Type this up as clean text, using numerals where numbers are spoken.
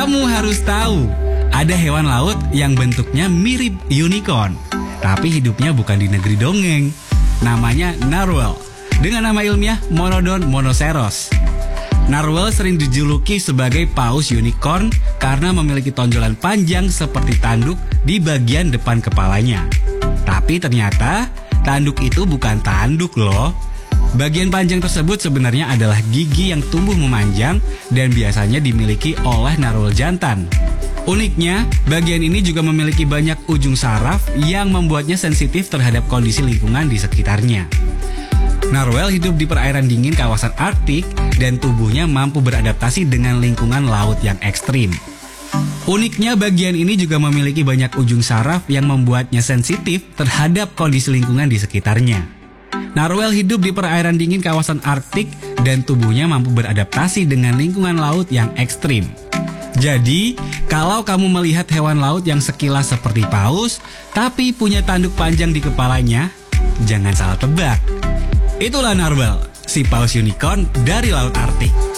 Kamu harus tahu, ada hewan laut yang bentuknya mirip unicorn, tapi hidupnya bukan di negeri dongeng. Namanya narwhal, dengan nama ilmiah Monodon monoceros. Narwhal sering dijuluki sebagai paus unicorn karena memiliki tonjolan panjang seperti tanduk di bagian depan kepalanya. Tapi ternyata tanduk itu bukan tanduk loh. Bagian panjang tersebut sebenarnya adalah gigi yang tumbuh memanjang dan biasanya dimiliki oleh narwhal jantan. Uniknya, bagian ini juga memiliki banyak ujung saraf yang membuatnya sensitif terhadap kondisi lingkungan di sekitarnya. Narwhal hidup di perairan dingin kawasan Arktik dan tubuhnya mampu beradaptasi dengan lingkungan laut yang ekstrim. Uniknya, bagian ini juga memiliki banyak ujung saraf yang membuatnya sensitif terhadap kondisi lingkungan di sekitarnya. Narwhal hidup di perairan dingin kawasan Arktik dan tubuhnya mampu beradaptasi dengan lingkungan laut yang ekstrim. Jadi, kalau kamu melihat hewan laut yang sekilas seperti paus, tapi punya tanduk panjang di kepalanya, jangan salah tebak. Itulah narwhal, si paus unicorn dari laut Arktik.